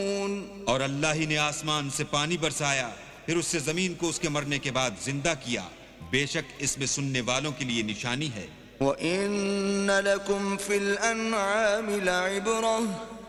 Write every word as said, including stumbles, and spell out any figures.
और अल्लाह ही ने आसमान से पानी बरसाया, फिर उससे जमीन को उसके मरने के बाद जिंदा किया। बेशक इसमें सुनने वालों के लिए निशानी है। वइन्न लकुम फिल अन्आमि लइब्रह